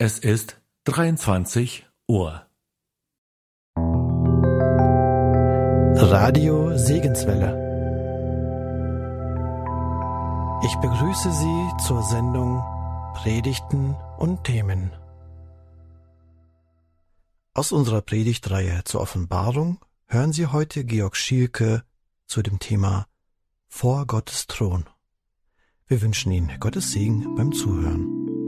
Es ist 23 Uhr. Radio Segenswelle. Ich begrüße Sie zur Sendung Predigten und Themen. Aus unserer Predigtreihe zur Offenbarung hören Sie heute Georg Schielke zu dem Thema Vor Gottes Thron. Wir wünschen Ihnen Gottes Segen beim Zuhören.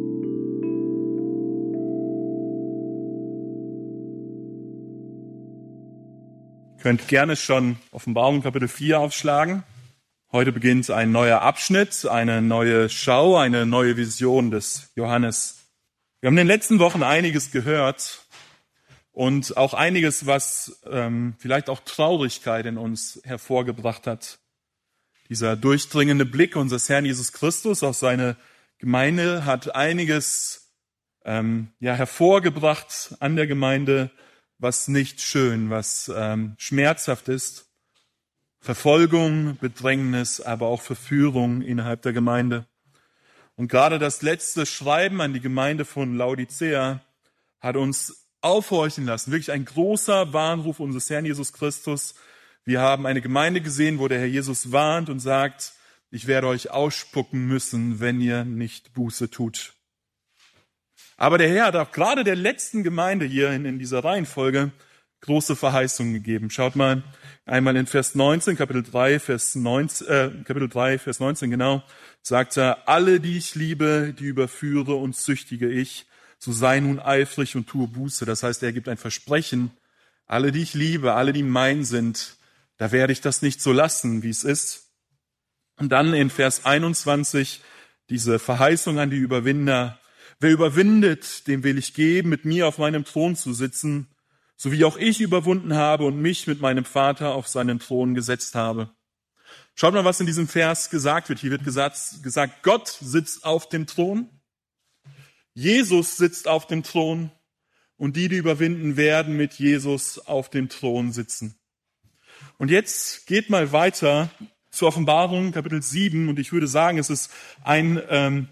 Ihr könnt gerne schon Offenbarung Kapitel 4 aufschlagen. Heute beginnt ein neuer Abschnitt, eine neue Schau, eine neue Vision des Johannes. Wir haben in den letzten Wochen einiges gehört und auch einiges, was vielleicht auch Traurigkeit in uns hervorgebracht hat. Dieser durchdringende Blick unseres Herrn Jesus Christus auf seine Gemeinde hat einiges hervorgebracht an der Gemeinde, was nicht schön, was schmerzhaft ist. Verfolgung, Bedrängnis, aber auch Verführung innerhalb der Gemeinde. Und gerade das letzte Schreiben an die Gemeinde von Laodicea hat uns aufhorchen lassen. Wirklich ein großer Warnruf unseres Herrn Jesus Christus. Wir haben eine Gemeinde gesehen, wo der Herr Jesus warnt und sagt, ich werde euch ausspucken müssen, wenn ihr nicht Buße tut. Aber der Herr hat auch gerade der letzten Gemeinde hier in dieser Reihenfolge große Verheißungen gegeben. Schaut mal einmal in Vers 19, Kapitel 3, Vers 19 genau, sagt er, alle, die ich liebe, die überführe und züchtige ich, so sei nun eifrig und tue Buße. Das heißt, er gibt ein Versprechen, alle, die ich liebe, alle, die mein sind, da werde ich das nicht so lassen, wie es ist. Und dann in Vers 21 diese Verheißung an die Überwinder. Wer überwindet, dem will ich geben, mit mir auf meinem Thron zu sitzen, so wie auch ich überwunden habe und mich mit meinem Vater auf seinen Thron gesetzt habe. Schaut mal, was in diesem Vers gesagt wird. Hier wird gesagt, Gott sitzt auf dem Thron, Jesus sitzt auf dem Thron und die überwinden, werden mit Jesus auf dem Thron sitzen. Und jetzt geht mal weiter zur Offenbarung, Kapitel 7, und ich würde sagen, es ist eine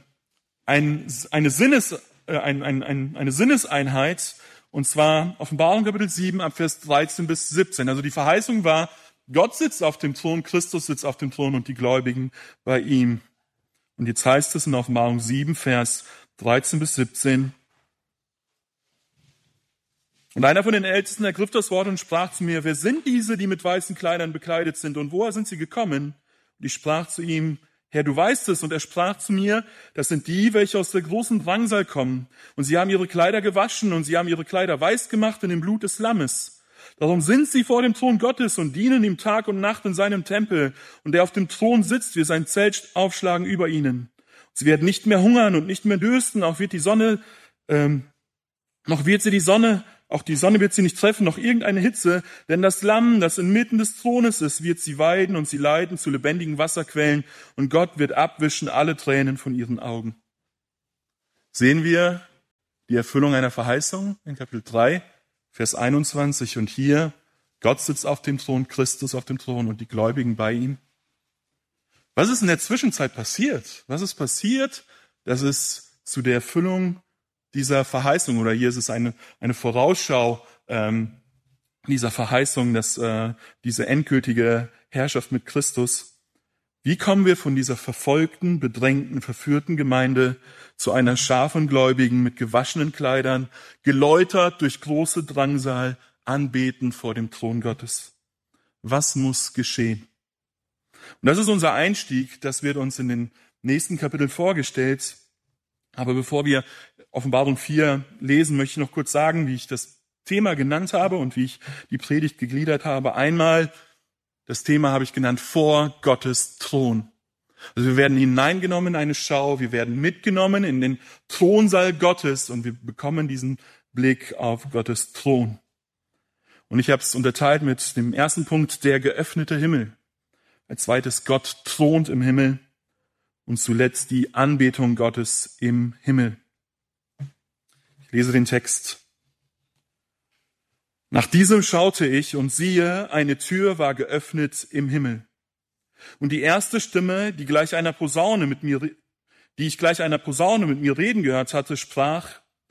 Sinneseinheit, und zwar Offenbarung, Kapitel 7, ab Vers 13 bis 17. Also die Verheißung war, Gott sitzt auf dem Thron, Christus sitzt auf dem Thron und die Gläubigen bei ihm. Und jetzt heißt es in Offenbarung 7, Vers 13 bis 17, und einer von den Ältesten ergriff das Wort und sprach zu mir, wer sind diese, die mit weißen Kleidern bekleidet sind, und woher sind sie gekommen? Und ich sprach zu ihm, Herr, du weißt es. Und er sprach zu mir, das sind die, welche aus der großen Drangsal kommen. Und sie haben ihre Kleider gewaschen und sie haben ihre Kleider weiß gemacht in dem Blut des Lammes. Darum sind sie vor dem Thron Gottes und dienen ihm Tag und Nacht in seinem Tempel. Und der auf dem Thron sitzt, wird sein Zelt aufschlagen über ihnen. Sie werden nicht mehr hungern und nicht mehr dürsten, auch die Sonne wird sie nicht treffen, noch irgendeine Hitze, denn das Lamm, das inmitten des Thrones ist, wird sie weiden und sie leiten zu lebendigen Wasserquellen und Gott wird abwischen alle Tränen von ihren Augen. Sehen wir die Erfüllung einer Verheißung in Kapitel 3, Vers 21 und hier, Gott sitzt auf dem Thron, Christus auf dem Thron und die Gläubigen bei ihm. Was ist in der Zwischenzeit passiert? Was ist passiert, dass es zu der Erfüllung dieser Verheißung, oder hier ist es eine Vorausschau dieser Verheißung, dass diese endgültige Herrschaft mit Christus. Wie kommen wir von dieser verfolgten, bedrängten, verführten Gemeinde zu einer Schar von Gläubigen mit gewaschenen Kleidern, geläutert durch große Drangsal, anbeten vor dem Thron Gottes? Was muss geschehen? Und das ist unser Einstieg, das wird uns in den nächsten Kapiteln vorgestellt. Aber bevor wir Offenbarung 4 lesen, möchte ich noch kurz sagen, wie ich das Thema genannt habe und wie ich die Predigt gegliedert habe. Einmal, das Thema habe ich genannt, vor Gottes Thron. Also wir werden hineingenommen in eine Schau, wir werden mitgenommen in den Thronsaal Gottes und wir bekommen diesen Blick auf Gottes Thron. Und ich habe es unterteilt mit dem ersten Punkt, der geöffnete Himmel. Als zweites, Gott thront im Himmel. Und zuletzt die Anbetung Gottes im Himmel. Ich lese den Text. Nach diesem schaute ich und siehe, eine Tür war geöffnet im Himmel. Und die erste Stimme, die ich gleich einer Posaune mit mir reden gehört hatte, sprach,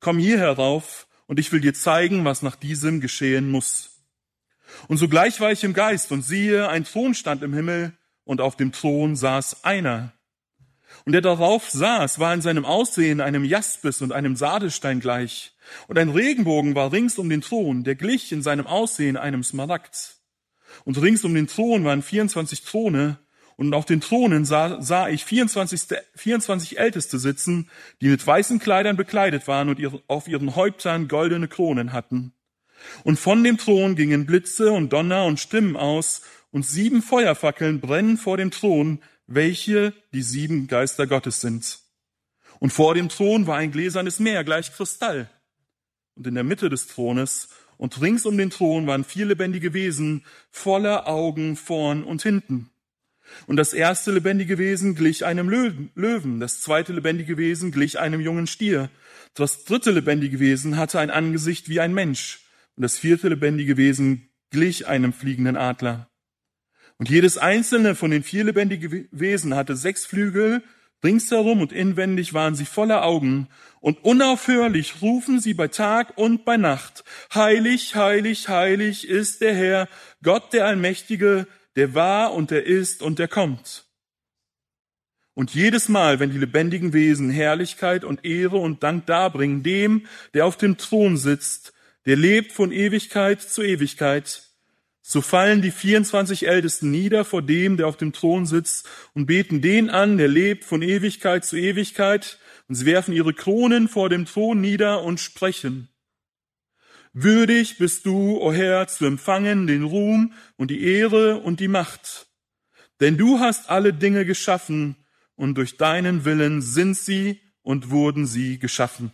komm hier herauf, und ich will dir zeigen, was nach diesem geschehen muss. Und sogleich war ich im Geist, und siehe, ein Thron stand im Himmel, und auf dem Thron saß einer. Und der darauf saß, war in seinem Aussehen einem Jaspis und einem Sardesstein gleich. Und ein Regenbogen war rings um den Thron, der glich in seinem Aussehen einem Smaragd. Und rings um den Thron waren 24 Throne, und auf den Thronen sah ich 24 Älteste sitzen, die mit weißen Kleidern bekleidet waren und auf ihren Häuptern goldene Kronen hatten. Und von dem Thron gingen Blitze und Donner und Stimmen aus, und 7 Feuerfackeln brennen vor dem Thron, welche die 7 Geister Gottes sind. Und vor dem Thron war ein gläsernes Meer gleich Kristall. Und in der Mitte des Thrones und rings um den Thron waren 4 lebendige Wesen, voller Augen vorn und hinten. Und das erste lebendige Wesen glich einem Löwen, das zweite lebendige Wesen glich einem jungen Stier. Das dritte lebendige Wesen hatte ein Angesicht wie ein Mensch, und das vierte lebendige Wesen glich einem fliegenden Adler. Und jedes einzelne von den 4 lebendigen Wesen hatte 6 Flügel, ringsherum und inwendig waren sie voller Augen, und unaufhörlich rufen sie bei Tag und bei Nacht: Heilig, heilig, heilig ist der Herr, Gott der Allmächtige, der war und der ist und der kommt. Und jedes Mal, wenn die lebendigen Wesen Herrlichkeit und Ehre und Dank darbringen dem, der auf dem Thron sitzt, der lebt von Ewigkeit zu Ewigkeit, so fallen die 24 Ältesten nieder vor dem, der auf dem Thron sitzt, und beten den an, der lebt von Ewigkeit zu Ewigkeit, und sie werfen ihre Kronen vor dem Thron nieder und sprechen: Würdig bist du, o Herr, zu empfangen den Ruhm und die Ehre und die Macht. Denn du hast alle Dinge geschaffen, und durch deinen Willen sind sie und wurden sie geschaffen.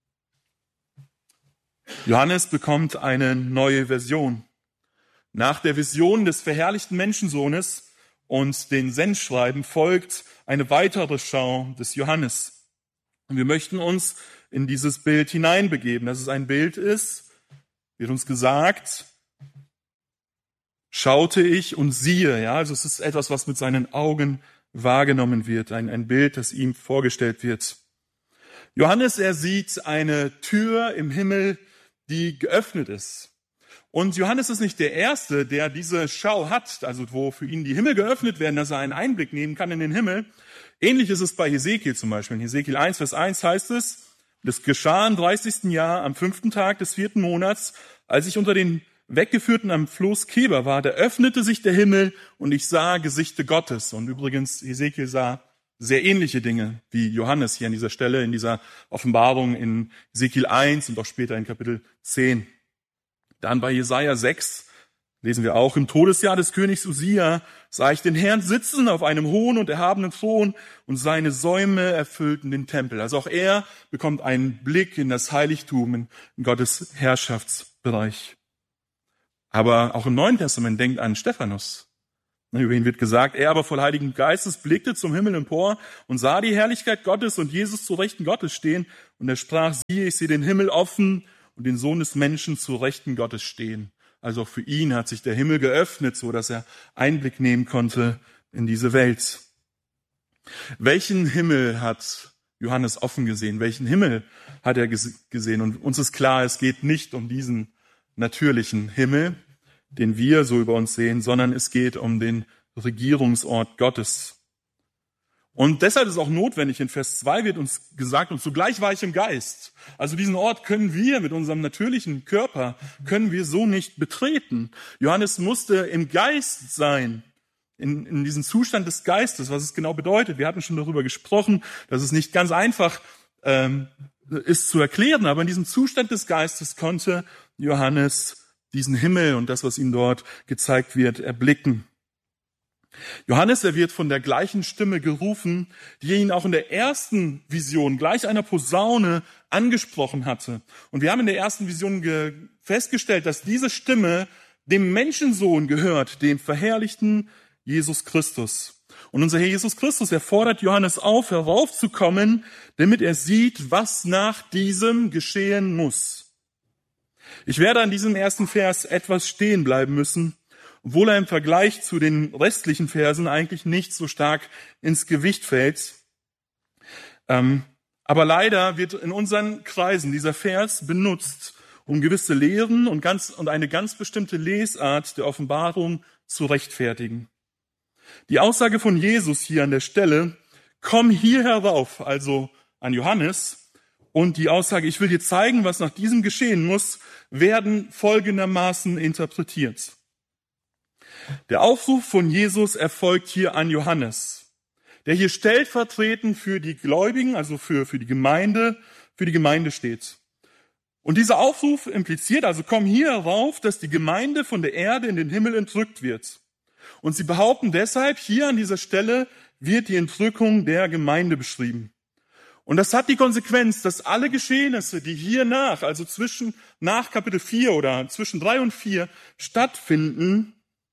Johannes bekommt eine neue Version. Nach der Vision des verherrlichten Menschensohnes und den Sendschreiben folgt eine weitere Schau des Johannes. Und wir möchten uns in dieses Bild hineinbegeben, dass es ein Bild ist, wird uns gesagt, schaute ich und siehe. Ja, also es ist etwas, was mit seinen Augen wahrgenommen wird, ein Bild, das ihm vorgestellt wird. Johannes, er sieht eine Tür im Himmel, die geöffnet ist. Und Johannes ist nicht der Erste, der diese Schau hat, also wo für ihn die Himmel geöffnet werden, dass er einen Einblick nehmen kann in den Himmel. Ähnlich ist es bei Hesekiel zum Beispiel. In Hesekiel 1, Vers 1 heißt es: Das geschah im 30. Jahr, am 5. Tag des 4. Monats, als ich unter den Weggeführten am Floß Kebar war, da öffnete sich der Himmel und ich sah Gesichte Gottes. Und übrigens, Hesekiel sah sehr ähnliche Dinge wie Johannes hier an dieser Stelle, in dieser Offenbarung in Hesekiel 1 und auch später in Kapitel 10. Dann bei Jesaja 6 lesen wir auch: Im Todesjahr des Königs Usia sah ich den Herrn sitzen auf einem hohen und erhabenen Thron, und seine Säume erfüllten den Tempel. Also auch er bekommt einen Blick in das Heiligtum, in Gottes Herrschaftsbereich. Aber auch im Neuen Testament denkt an Stephanus. Über ihn wird gesagt: Er aber voll Heiligen Geistes blickte zum Himmel empor und sah die Herrlichkeit Gottes und Jesus zu Rechten Gottes stehen. Und er sprach: Siehe, ich sehe den Himmel offen und den Sohn des Menschen zu Rechten Gottes stehen. Also auch für ihn hat sich der Himmel geöffnet, so dass er Einblick nehmen konnte in diese Welt. Welchen Himmel hat Johannes offen gesehen? Welchen Himmel hat er gesehen? Und uns ist klar, es geht nicht um diesen natürlichen Himmel, den wir so über uns sehen, sondern es geht um den Regierungsort Gottes. Und deshalb ist auch notwendig, in Vers 2 wird uns gesagt, und zugleich war ich im Geist. Also diesen Ort können wir mit unserem natürlichen Körper, können wir so nicht betreten. Johannes musste im Geist sein, in diesem Zustand des Geistes, was es genau bedeutet. Wir hatten schon darüber gesprochen, dass es nicht ganz einfach ist zu erklären, aber in diesem Zustand des Geistes konnte Johannes diesen Himmel und das, was ihm dort gezeigt wird, erblicken. Johannes, er wird von der gleichen Stimme gerufen, die ihn auch in der ersten Vision gleich einer Posaune angesprochen hatte. Und wir haben in der ersten Vision festgestellt, dass diese Stimme dem Menschensohn gehört, dem verherrlichten Jesus Christus. Und unser Herr Jesus Christus, er fordert Johannes auf, heraufzukommen, damit er sieht, was nach diesem geschehen muss. Ich werde an diesem ersten Vers etwas stehen bleiben müssen, obwohl er im Vergleich zu den restlichen Versen eigentlich nicht so stark ins Gewicht fällt. Aber leider wird in unseren Kreisen dieser Vers benutzt, um gewisse Lehren und eine ganz bestimmte Lesart der Offenbarung zu rechtfertigen. Die Aussage von Jesus hier an der Stelle, komm hier herauf, also an Johannes, und die Aussage, ich will dir zeigen, was nach diesem geschehen muss, werden folgendermaßen interpretiert. Der Aufruf von Jesus erfolgt hier an Johannes, der hier stellvertretend für die Gläubigen, also für die Gemeinde steht. Und dieser Aufruf impliziert, also komm hier herauf, dass die Gemeinde von der Erde in den Himmel entrückt wird. Und sie behaupten deshalb, hier an dieser Stelle wird die Entrückung der Gemeinde beschrieben. Und das hat die Konsequenz, dass alle Geschehnisse, die hier also nach Kapitel 4 oder zwischen 3 und 4 stattfinden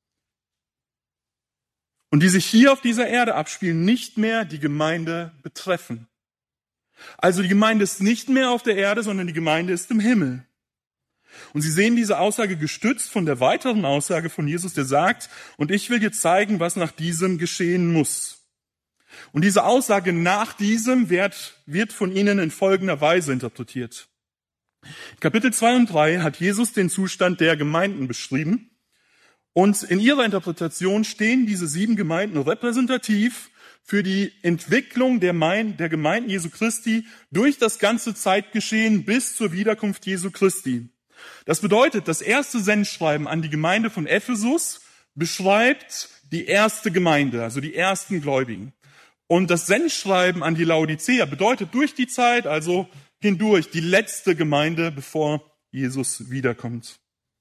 und die sich hier auf dieser Erde abspielen, nicht mehr die Gemeinde betreffen. Also die Gemeinde ist nicht mehr auf der Erde, sondern die Gemeinde ist im Himmel. Und Sie sehen diese Aussage gestützt von der weiteren Aussage von Jesus, der sagt, und ich will dir zeigen, was nach diesem geschehen muss. Und diese Aussage nach diesem wird von ihnen in folgender Weise interpretiert. Kapitel 2 und 3 hat Jesus den Zustand der Gemeinden beschrieben. Und in ihrer Interpretation stehen diese 7 Gemeinden repräsentativ für die Entwicklung der Gemeinden Jesu Christi durch das ganze Zeitgeschehen bis zur Wiederkunft Jesu Christi. Das bedeutet, das erste Sendschreiben an die Gemeinde von Ephesus beschreibt die erste Gemeinde, also die ersten Gläubigen. Und das Sendschreiben an die Laodicea bedeutet durch die Zeit, also hindurch, die letzte Gemeinde, bevor Jesus wiederkommt.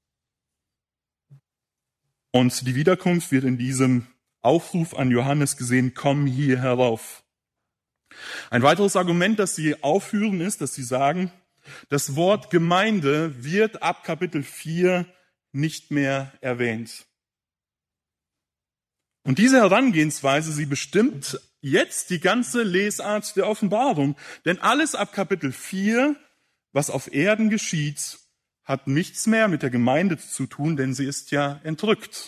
Und die Wiederkunft wird in diesem Aufruf an Johannes gesehen, komm hier herauf. Ein weiteres Argument, das sie aufführen, ist, dass sie sagen, das Wort Gemeinde wird ab Kapitel 4 nicht mehr erwähnt. Und diese Herangehensweise, sie bestimmt jetzt die ganze Lesart der Offenbarung. Denn alles ab Kapitel 4, was auf Erden geschieht, hat nichts mehr mit der Gemeinde zu tun, denn sie ist ja entrückt.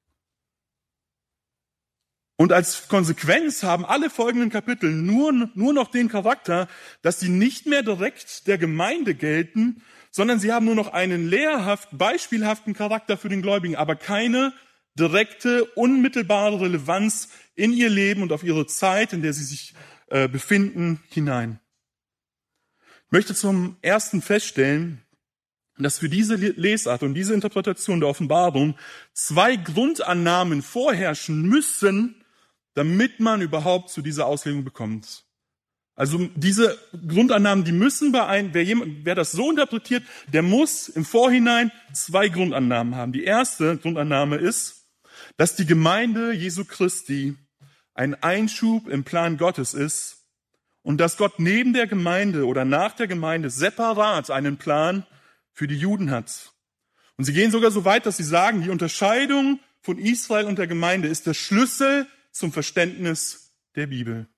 Und als Konsequenz haben alle folgenden Kapitel nur noch den Charakter, dass sie nicht mehr direkt der Gemeinde gelten, sondern sie haben nur noch einen beispielhaften Charakter für den Gläubigen, aber keine direkte, unmittelbare Relevanz in ihr Leben und auf ihre Zeit, in der sie sich befinden, hinein. Ich möchte zum Ersten feststellen, dass für diese Lesart und diese Interpretation der Offenbarung 2 Grundannahmen vorherrschen müssen, damit man überhaupt zu dieser Auslegung bekommt. Also diese Grundannahmen, die müssen wer das so interpretiert, der muss im Vorhinein 2 Grundannahmen haben. Die erste Grundannahme ist, dass die Gemeinde Jesu Christi ein Einschub im Plan Gottes ist und dass Gott neben der Gemeinde oder nach der Gemeinde separat einen Plan für die Juden hat. Und sie gehen sogar so weit, dass sie sagen, die Unterscheidung von Israel und der Gemeinde ist der Schlüssel zum Verständnis der Bibel.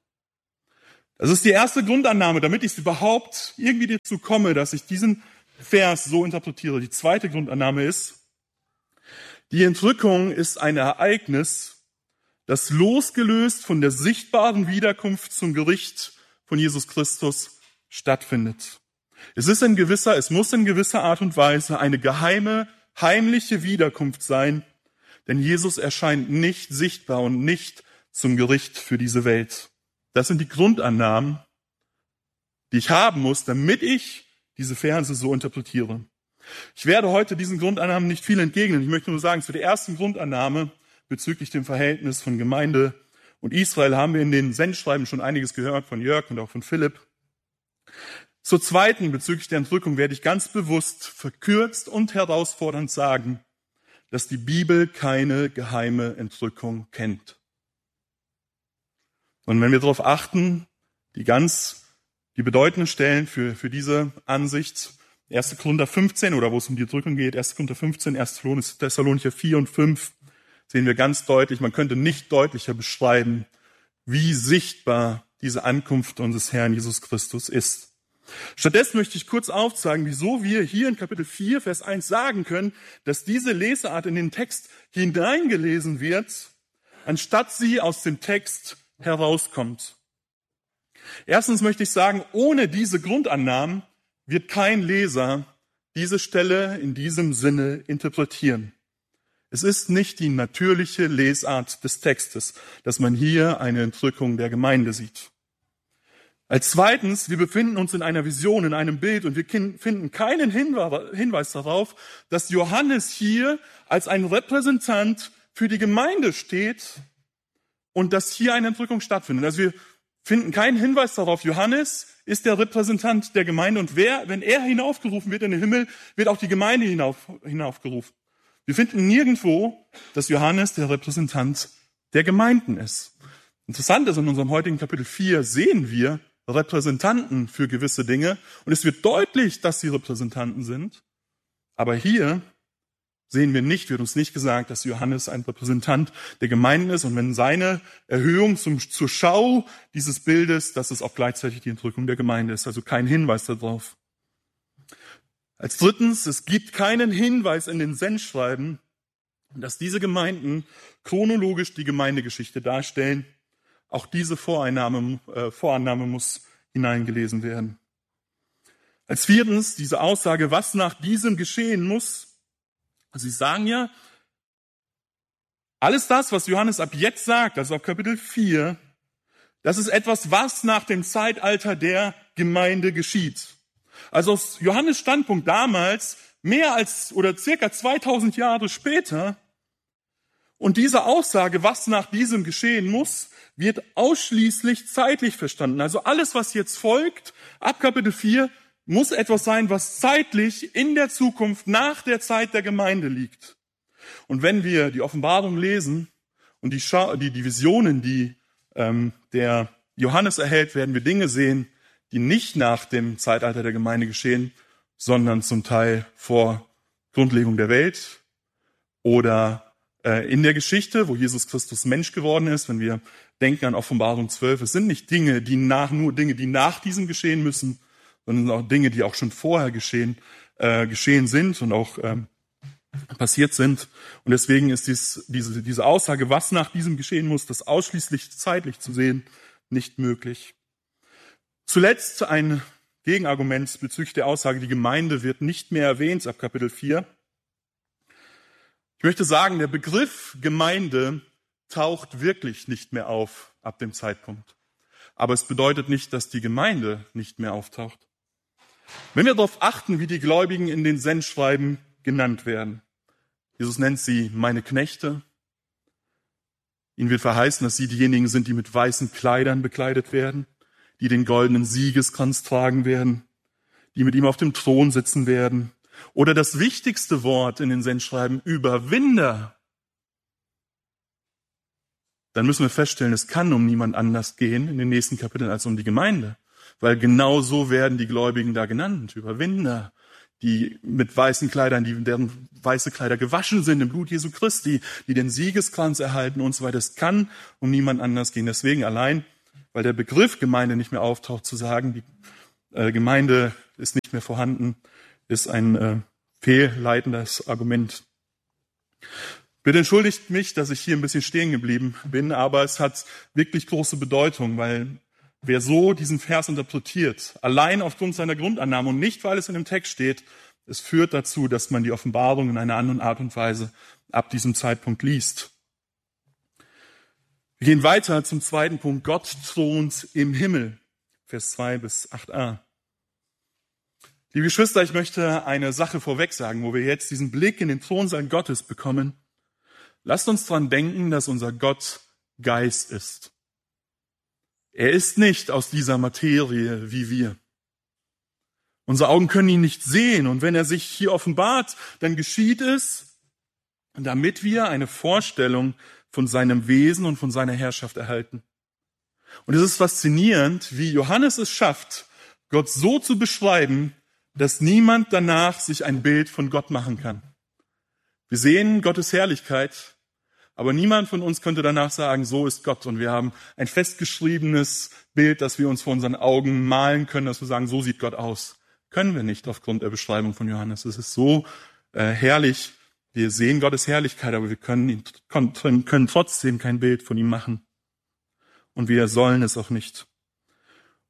Das ist die erste Grundannahme, damit ich überhaupt irgendwie dazu komme, dass ich diesen Vers so interpretiere. Die zweite Grundannahme ist, die Entrückung ist ein Ereignis, das losgelöst von der sichtbaren Wiederkunft zum Gericht von Jesus Christus stattfindet. Es muss in gewisser Art und Weise eine geheime, heimliche Wiederkunft sein, denn Jesus erscheint nicht sichtbar und nicht zum Gericht für diese Welt. Das sind die Grundannahmen, die ich haben muss, damit ich diese Verse so interpretiere. Ich werde heute diesen Grundannahmen nicht viel entgegnen. Ich möchte nur sagen, zu der ersten Grundannahme bezüglich dem Verhältnis von Gemeinde und Israel haben wir in den Sendschreiben schon einiges gehört von Jörg und auch von Philipp. Zur zweiten, bezüglich der Entrückung, werde ich ganz bewusst, verkürzt und herausfordernd sagen, dass die Bibel keine geheime Entrückung kennt. Und wenn wir darauf achten, die bedeutenden Stellen für diese Ansicht, 1. Korinther 15 oder wo es um die Entrückung geht, 1. Korinther 15, 1. Thessalonicher 4 und 5, sehen wir ganz deutlich, man könnte nicht deutlicher beschreiben, wie sichtbar diese Ankunft unseres Herrn Jesus Christus ist. Stattdessen möchte ich kurz aufzeigen, wieso wir hier in Kapitel 4, Vers 1 sagen können, dass diese Lesart in den Text hineingelesen wird, anstatt sie aus dem Text herauskommt. Erstens möchte ich sagen, ohne diese Grundannahmen wird kein Leser diese Stelle in diesem Sinne interpretieren. Es ist nicht die natürliche Lesart des Textes, dass man hier eine Entrückung der Gemeinde sieht. Als zweitens, wir befinden uns in einer Vision, in einem Bild und wir finden keinen Hinweis darauf, dass Johannes hier als ein Repräsentant für die Gemeinde steht und dass hier eine Entrückung stattfindet. Also wir finden keinen Hinweis darauf, Johannes ist der Repräsentant der Gemeinde und wenn er hinaufgerufen wird in den Himmel, wird auch die Gemeinde hinaufgerufen. Wir finden nirgendwo, dass Johannes der Repräsentant der Gemeinden ist. Interessant ist, in unserem heutigen Kapitel 4 sehen wir Repräsentanten für gewisse Dinge und es wird deutlich, dass sie Repräsentanten sind. Aber hier sehen wir nicht, wird uns nicht gesagt, dass Johannes ein Repräsentant der Gemeinden ist und wenn seine Erhöhung zur Schau dieses Bildes, dass es auch gleichzeitig die Entrückung der Gemeinde ist, also kein Hinweis darauf. Als drittens, es gibt keinen Hinweis in den Sendschreiben, dass diese Gemeinden chronologisch die Gemeindegeschichte darstellen. Auch diese Vorannahme muss hineingelesen werden. Als viertens, diese Aussage, was nach diesem geschehen muss. Sie sagen ja, alles das, was Johannes ab jetzt sagt, also ab Kapitel 4, das ist etwas, was nach dem Zeitalter der Gemeinde geschieht. Also aus Johannes Standpunkt damals, mehr als oder circa 2000 Jahre später, und diese Aussage, was nach diesem geschehen muss, wird ausschließlich zeitlich verstanden. Also alles, was jetzt folgt, ab Kapitel 4, muss etwas sein, was zeitlich in der Zukunft nach der Zeit der Gemeinde liegt. Und wenn wir die Offenbarung lesen und die Visionen, die der Johannes erhält, werden wir Dinge sehen, die nicht nach dem Zeitalter der Gemeinde geschehen, sondern zum Teil vor Grundlegung der Welt oder in der Geschichte, wo Jesus Christus Mensch geworden ist. Wenn wir denken an Offenbarung 12, es sind nicht Dinge, die nur Dinge, die nach diesem geschehen müssen, sondern auch Dinge, die auch schon vorher geschehen sind und auch passiert sind. Und deswegen ist diese Aussage, was nach diesem geschehen muss, das ausschließlich zeitlich zu sehen, nicht möglich. Zuletzt ein Gegenargument bezüglich der Aussage, die Gemeinde wird nicht mehr erwähnt ab Kapitel 4. Ich möchte sagen, der Begriff Gemeinde taucht wirklich nicht mehr auf ab dem Zeitpunkt. Aber es bedeutet nicht, dass die Gemeinde nicht mehr auftaucht. Wenn wir darauf achten, wie die Gläubigen in den Sendschreiben genannt werden. Jesus nennt sie meine Knechte. Ihnen wird verheißen, dass sie diejenigen sind, die mit weißen Kleidern bekleidet werden, die den goldenen Siegeskranz tragen werden, die mit ihm auf dem Thron sitzen werden. Oder das wichtigste Wort in den Sendschreiben, Überwinder. Dann müssen wir feststellen, es kann um niemand anders gehen in den nächsten Kapiteln als um die Gemeinde. Weil genau so werden die Gläubigen da genannt. Überwinder, die mit weißen Kleidern, deren weiße Kleider gewaschen sind im Blut Jesu Christi, die den Siegeskranz erhalten und so weiter. Es kann um niemand anders gehen. Deswegen allein, weil der Begriff Gemeinde nicht mehr auftaucht, zu sagen, die Gemeinde ist nicht mehr vorhanden, ist ein fehlleitendes Argument. Bitte entschuldigt mich, dass ich hier ein bisschen stehen geblieben bin, aber es hat wirklich große Bedeutung, weil wer so diesen Vers interpretiert, allein aufgrund seiner Grundannahme und nicht, weil es in dem Text steht, es führt dazu, dass man die Offenbarung in einer anderen Art und Weise ab diesem Zeitpunkt liest. Wir gehen weiter zum zweiten Punkt. Gott thront im Himmel. Vers 2 bis 8a. Liebe Geschwister, ich möchte eine Sache vorweg sagen, wo wir jetzt diesen Blick in den Thronsaal Gottes bekommen. Lasst uns daran denken, dass unser Gott Geist ist. Er ist nicht aus dieser Materie wie wir. Unsere Augen können ihn nicht sehen und wenn er sich hier offenbart, dann geschieht es, damit wir eine Vorstellung von seinem Wesen und von seiner Herrschaft erhalten. Und es ist faszinierend, wie Johannes es schafft, Gott so zu beschreiben, dass niemand danach sich ein Bild von Gott machen kann. Wir sehen Gottes Herrlichkeit, aber niemand von uns könnte danach sagen, so ist Gott. Und wir haben ein festgeschriebenes Bild, das wir uns vor unseren Augen malen können, dass wir sagen, so sieht Gott aus. Können wir nicht aufgrund der Beschreibung von Johannes. Es ist so herrlich. Wir sehen Gottes Herrlichkeit, aber wir können trotzdem kein Bild von ihm machen. Und wir sollen es auch nicht.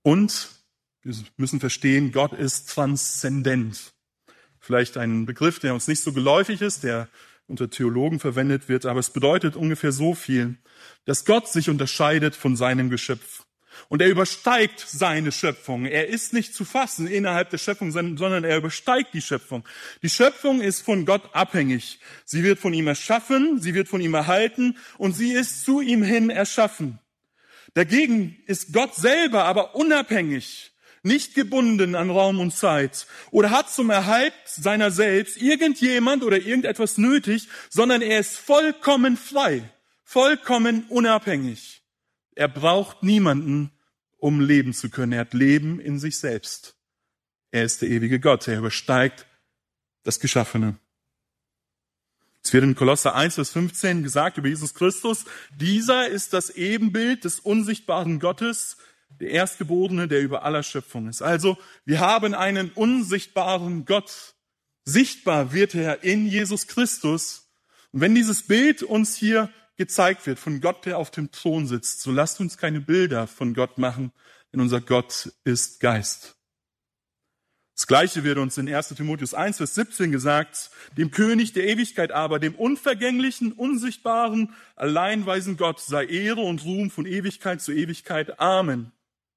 Und wir müssen verstehen, Gott ist transzendent. Vielleicht ein Begriff, der uns nicht so geläufig ist, der unter Theologen verwendet wird, aber es bedeutet ungefähr so viel, dass Gott sich unterscheidet von seinem Geschöpf. Und er übersteigt seine Schöpfung. Er ist nicht zu fassen innerhalb der Schöpfung, sondern er übersteigt die Schöpfung. Die Schöpfung ist von Gott abhängig. Sie wird von ihm erschaffen, sie wird von ihm erhalten und sie ist zu ihm hin erschaffen. Dagegen ist Gott selber aber unabhängig, nicht gebunden an Raum und Zeit oder hat zum Erhalt seiner selbst irgendjemand oder irgendetwas nötig, sondern er ist vollkommen frei, vollkommen unabhängig. Er braucht niemanden, um leben zu können. Er hat Leben in sich selbst. Er ist der ewige Gott. Er übersteigt das Geschaffene. Es wird in Kolosser 1, Vers 15 gesagt über Jesus Christus, dieser ist das Ebenbild des unsichtbaren Gottes, der Erstgeborene, der über aller Schöpfung ist. Also, wir haben einen unsichtbaren Gott. Sichtbar wird er in Jesus Christus. Und wenn dieses Bild uns hier gezeigt wird von Gott, der auf dem Thron sitzt, so lasst uns keine Bilder von Gott machen, denn unser Gott ist Geist. Das Gleiche wird uns in 1. Timotheus 1, Vers 17 gesagt, dem König der Ewigkeit aber, dem unvergänglichen, unsichtbaren, alleinweisen Gott sei Ehre und Ruhm von Ewigkeit zu Ewigkeit. Amen.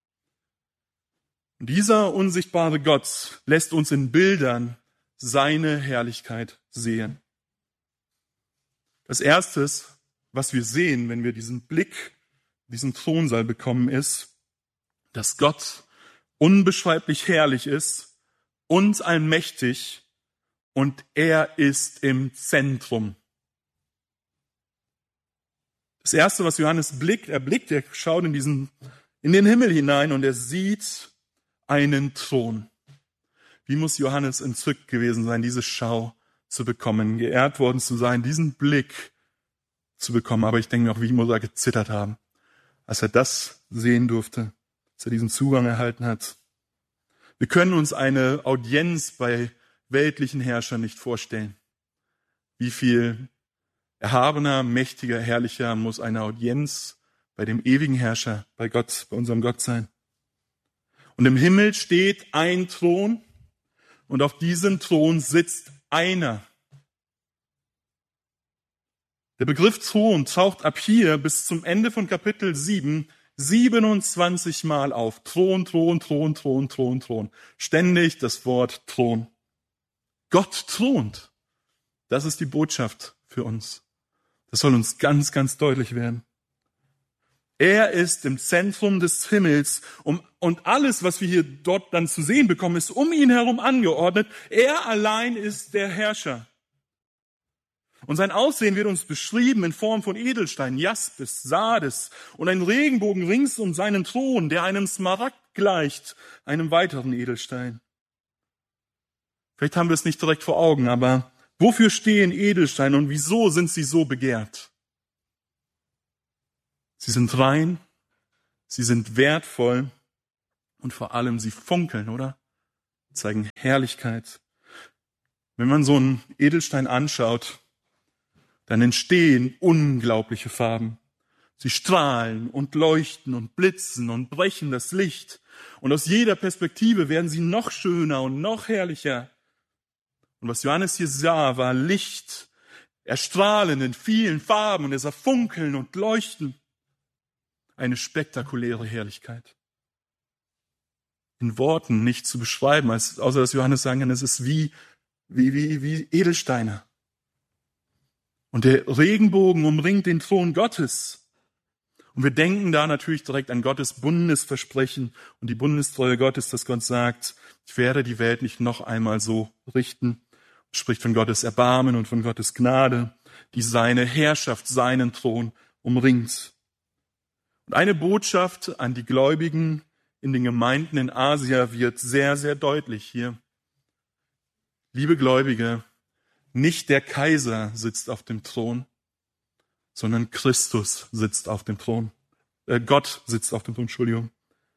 Und dieser unsichtbare Gott lässt uns in Bildern seine Herrlichkeit sehen. Das Erste, was wir sehen, wenn wir diesen Blick, diesen Thronsaal bekommen, ist, dass Gott unbeschreiblich herrlich ist und allmächtig und er ist im Zentrum. Das Erste, was Johannes blickt, er schaut in den Himmel hinein und er sieht einen Thron. Wie muss Johannes entzückt gewesen sein, diese Schau zu bekommen, geehrt worden zu sein, diesen Blick zu bekommen. Aber ich denke mir auch, wie muss er gezittert haben, als er das sehen durfte, als er diesen Zugang erhalten hat. Wir können uns eine Audienz bei weltlichen Herrschern nicht vorstellen. Wie viel erhabener, mächtiger, herrlicher muss eine Audienz bei dem ewigen Herrscher, bei Gott, bei unserem Gott sein. Und im Himmel steht ein Thron und auf diesem Thron sitzt einer. Der Begriff Thron taucht ab hier bis zum Ende von Kapitel 7 27 Mal auf. Thron, Thron, Thron, Thron, Thron, Thron. Ständig das Wort Thron. Gott thront. Das ist die Botschaft für uns. Das soll uns ganz, ganz deutlich werden. Er ist im Zentrum des Himmels und alles, was wir hier dort dann zu sehen bekommen, ist um ihn herum angeordnet. Er allein ist der Herrscher. Und sein Aussehen wird uns beschrieben in Form von Edelsteinen, Jaspis, Sardes und ein Regenbogen rings um seinen Thron, der einem Smaragd gleicht, einem weiteren Edelstein. Vielleicht haben wir es nicht direkt vor Augen, aber wofür stehen Edelsteine und wieso sind sie so begehrt? Sie sind rein, sie sind wertvoll und vor allem sie funkeln, oder? Zeigen Herrlichkeit. Wenn man so einen Edelstein anschaut, dann entstehen unglaubliche Farben. Sie strahlen und leuchten und blitzen und brechen das Licht. Und aus jeder Perspektive werden sie noch schöner und noch herrlicher. Und was Johannes hier sah, war Licht, erstrahlen in vielen Farben und er sah funkeln und leuchten. Eine spektakuläre Herrlichkeit. In Worten nicht zu beschreiben, außer dass Johannes sagen kann, es ist wie Edelsteine. Und der Regenbogen umringt den Thron Gottes. Und wir denken da natürlich direkt an Gottes Bundesversprechen und die Bundestreue Gottes, dass Gott sagt, ich werde die Welt nicht noch einmal so richten. Spricht von Gottes Erbarmen und von Gottes Gnade, die seine Herrschaft, seinen Thron umringt. Und eine Botschaft an die Gläubigen in den Gemeinden in Asia wird sehr, sehr deutlich hier. Liebe Gläubige, nicht der Kaiser sitzt auf dem Thron, sondern Christus sitzt auf dem Thron. Gott sitzt auf dem Thron, Entschuldigung.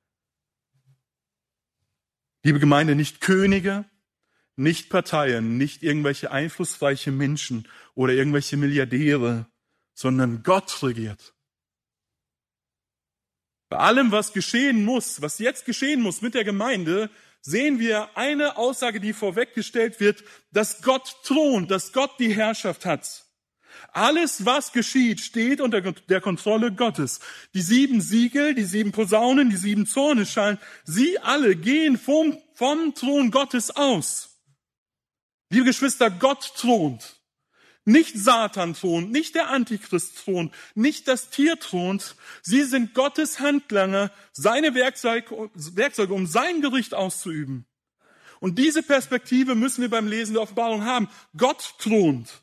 Liebe Gemeinde, nicht Könige, nicht Parteien, nicht irgendwelche einflussreiche Menschen oder irgendwelche Milliardäre, sondern Gott regiert. Bei allem, was geschehen muss, was jetzt geschehen muss mit der Gemeinde, sehen wir eine Aussage, die vorweggestellt wird, dass Gott thront, dass Gott die Herrschaft hat. Alles, was geschieht, steht unter der Kontrolle Gottes. Die 7 Siegel, die 7 Posaunen, die 7 Zornesschalen, sie alle gehen vom Thron Gottes aus. Liebe Geschwister, Gott thront. Nicht Satan thront, nicht der Antichrist thront, nicht das Tier thront. Sie sind Gottes Handlanger, seine Werkzeuge, um sein Gericht auszuüben. Und diese Perspektive müssen wir beim Lesen der Offenbarung haben. Gott thront.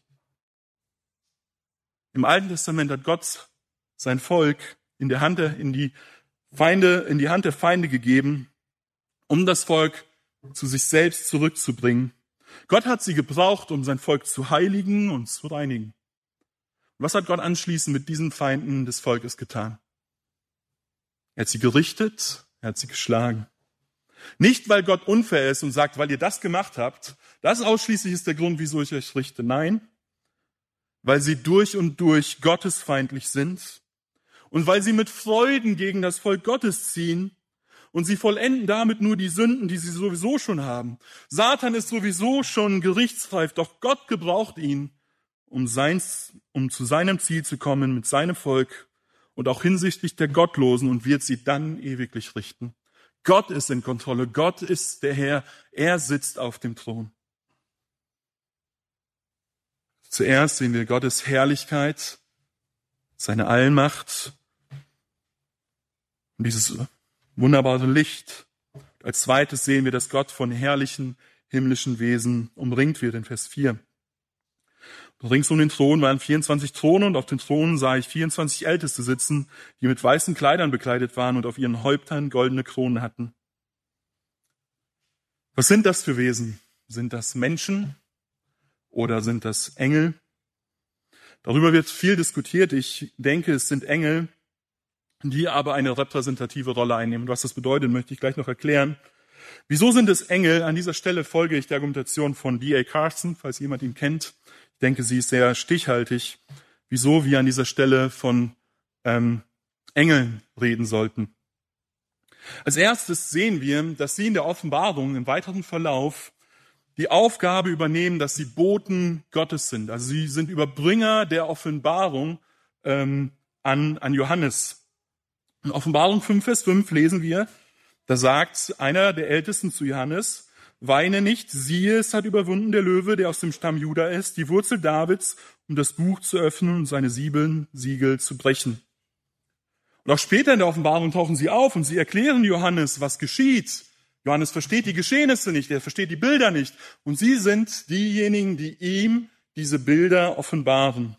Im Alten Testament hat Gott sein Volk in die Hand der Feinde gegeben, um das Volk zu sich selbst zurückzubringen. Gott hat sie gebraucht, um sein Volk zu heiligen und zu reinigen. Und was hat Gott anschließend mit diesen Feinden des Volkes getan? Er hat sie gerichtet, er hat sie geschlagen. Nicht, weil Gott unfair ist und sagt, weil ihr das gemacht habt, das ausschließlich ist der Grund, wieso ich euch richte. Nein, weil sie durch und durch gottesfeindlich sind und weil sie mit Freuden gegen das Volk Gottes ziehen und sie vollenden damit nur die Sünden, die sie sowieso schon haben. Satan ist sowieso schon gerichtsreif, doch Gott gebraucht ihn, um zu seinem Ziel zu kommen mit seinem Volk und auch hinsichtlich der Gottlosen und wird sie dann ewiglich richten. Gott ist in Kontrolle, Gott ist der Herr, er sitzt auf dem Thron. Zuerst sehen wir Gottes Herrlichkeit, seine Allmacht und dieses wunderbare Licht. Als zweites sehen wir, dass Gott von herrlichen himmlischen Wesen umringt wird in Vers 4. Und rings um den Thron waren 24 Throne und auf den Thronen sah ich 24 Älteste sitzen, die mit weißen Kleidern bekleidet waren und auf ihren Häuptern goldene Kronen hatten. Was sind das für Wesen? Sind das Menschen? Oder sind das Engel? Darüber wird viel diskutiert. Ich denke, es sind Engel, die aber eine repräsentative Rolle einnehmen. Was das bedeutet, möchte ich gleich noch erklären. Wieso sind es Engel? An dieser Stelle folge ich der Argumentation von D.A. Carson, falls jemand ihn kennt. Ich denke, sie ist sehr stichhaltig. Wieso wir an dieser Stelle von Engeln reden sollten. Als erstes sehen wir, dass sie in der Offenbarung im weiteren Verlauf die Aufgabe übernehmen, dass sie Boten Gottes sind. Also sie sind Überbringer der Offenbarung an Johannes. In Offenbarung 5, Vers 5 lesen wir, da sagt einer der Ältesten zu Johannes, weine nicht, siehe, es hat überwunden der Löwe, der aus dem Stamm Juda ist, die Wurzel Davids, um das Buch zu öffnen und seine 7 Siegel zu brechen. Und auch später in der Offenbarung tauchen sie auf und sie erklären Johannes, was geschieht. Johannes versteht die Geschehnisse nicht, er versteht die Bilder nicht. Und sie sind diejenigen, die ihm diese Bilder offenbaren.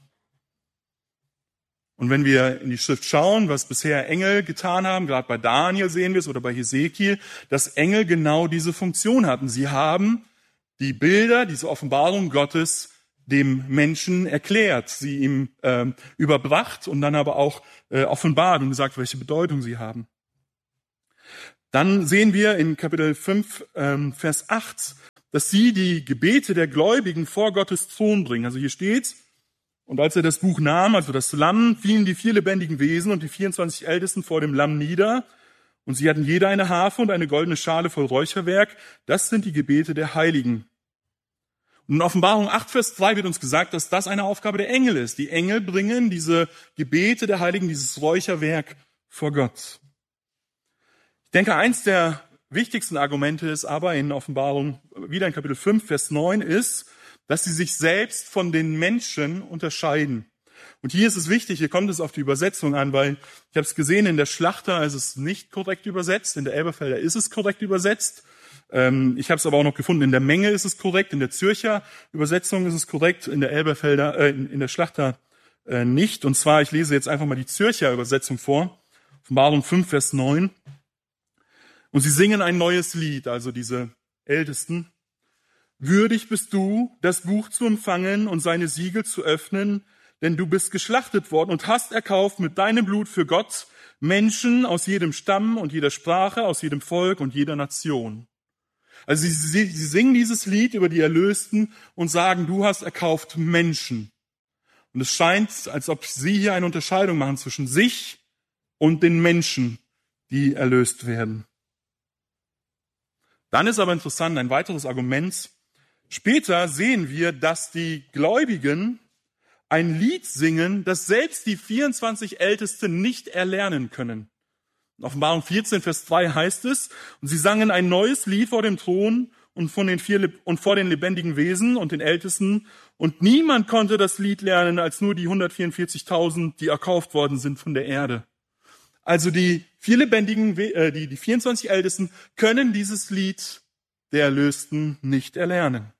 Und wenn wir in die Schrift schauen, was bisher Engel getan haben, gerade bei Daniel sehen wir es oder bei Hesekiel, dass Engel genau diese Funktion hatten. Sie haben die Bilder, diese Offenbarung Gottes dem Menschen erklärt, sie ihm überbracht und dann aber auch offenbart und gesagt, welche Bedeutung sie haben. Dann sehen wir in Kapitel 5, Vers 8, dass sie die Gebete der Gläubigen vor Gottes Thron bringen. Also hier steht, und als er das Buch nahm, also das Lamm, fielen die 4 lebendigen Wesen und die 24 Ältesten vor dem Lamm nieder. Und sie hatten jeder eine Harfe und eine goldene Schale voll Räucherwerk. Das sind die Gebete der Heiligen. Und in Offenbarung 8, Vers 3 wird uns gesagt, dass das eine Aufgabe der Engel ist. Die Engel bringen diese Gebete der Heiligen, dieses Räucherwerk vor Gott. Ich denke, eins der wichtigsten Argumente ist aber in Offenbarung, wieder in Kapitel 5, Vers 9, ist, dass sie sich selbst von den Menschen unterscheiden. Und hier ist es wichtig, hier kommt es auf die Übersetzung an, weil ich habe es gesehen, in der Schlachter ist es nicht korrekt übersetzt, in der Elberfelder ist es korrekt übersetzt. Ich habe es aber auch noch gefunden, in der Menge ist es korrekt, in der Zürcher Übersetzung ist es korrekt, in der Elberfelder, in der Schlachter nicht. Und zwar, ich lese jetzt einfach mal die Zürcher Übersetzung vor, Offenbarung 5, Vers 9. Und sie singen ein neues Lied, also diese Ältesten. Würdig bist du, das Buch zu empfangen und seine Siegel zu öffnen, denn du bist geschlachtet worden und hast erkauft mit deinem Blut für Gott Menschen aus jedem Stamm und jeder Sprache, aus jedem Volk und jeder Nation. Also sie singen dieses Lied über die Erlösten und sagen, du hast erkauft Menschen. Und es scheint, als ob sie hier eine Unterscheidung machen zwischen sich und den Menschen, die erlöst werden. Dann ist aber interessant ein weiteres Argument. Später sehen wir, dass die Gläubigen ein Lied singen, das selbst die 24 Ältesten nicht erlernen können. In Offenbarung 14, Vers 3 heißt es, und sie sangen ein neues Lied vor dem Thron und vor den lebendigen Wesen und den Ältesten. Und niemand konnte das Lied lernen, als nur die 144.000, die erkauft worden sind von der Erde. Also die 24 Ältesten können dieses Lied der Erlösten nicht erlernen.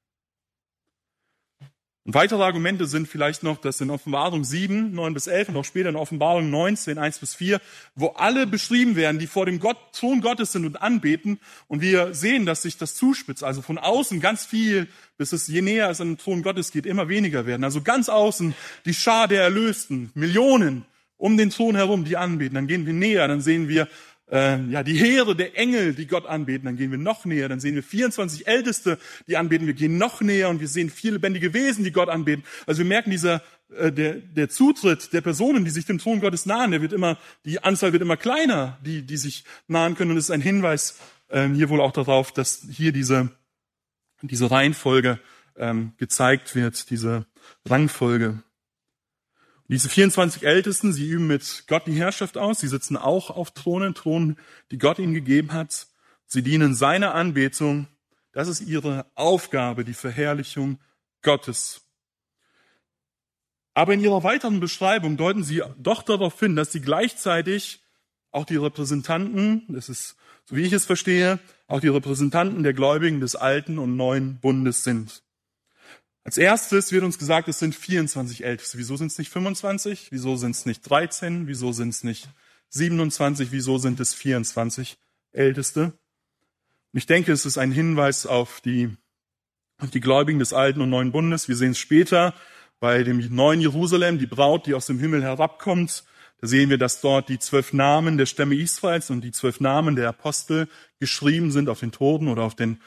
Und weitere Argumente sind vielleicht noch, dass in Offenbarung 7, 9 bis 11 und auch später in Offenbarung 19, 1 bis 4, wo alle beschrieben werden, die vor dem Thron Gottes sind und anbeten. Und wir sehen, dass sich das zuspitzt. Also von außen ganz viel, bis es je näher es an den Thron Gottes geht, immer weniger werden. Also ganz außen die Schar der Erlösten, Millionen um den Thron herum, die anbeten. Dann gehen wir näher, dann sehen wir die Heere der Engel, die Gott anbeten, dann gehen wir noch näher, dann sehen wir 24 Älteste, die anbeten, wir gehen noch näher und wir sehen 4 lebendige Wesen, die Gott anbeten. Also wir merken, der Zutritt der Personen, die sich dem Thron Gottes nahen, die Anzahl wird immer kleiner, die sich nahen können. Und es ist ein Hinweis hier wohl auch darauf, dass hier diese Reihenfolge gezeigt wird, diese Rangfolge. Diese 24 Ältesten, sie üben mit Gott die Herrschaft aus. Sie sitzen auch auf Thronen, die Gott ihnen gegeben hat. Sie dienen seiner Anbetung. Das ist ihre Aufgabe, die Verherrlichung Gottes. Aber in ihrer weiteren Beschreibung deuten sie doch darauf hin, dass sie gleichzeitig auch die Repräsentanten, das ist, so wie ich es verstehe, auch die Repräsentanten der Gläubigen des alten und neuen Bundes sind. Als erstes wird uns gesagt, es sind 24 Älteste. Wieso sind es nicht 25? Wieso sind es nicht 13? Wieso sind es nicht 27? Wieso sind es 24 Älteste? Und ich denke, es ist ein Hinweis auf die Gläubigen des alten und neuen Bundes. Wir sehen es später bei dem neuen Jerusalem, die Braut, die aus dem Himmel herabkommt. Da sehen wir, dass dort die 12 Namen der Stämme Israels und die 12 Namen der Apostel geschrieben sind auf den Toren oder auf den